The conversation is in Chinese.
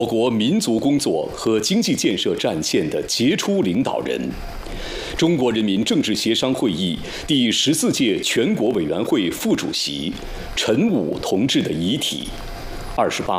我国民族工作和经济建设战线的杰出领导人，中国人民政治协商会议第14届全国委员会副主席陈武同志的遗体，28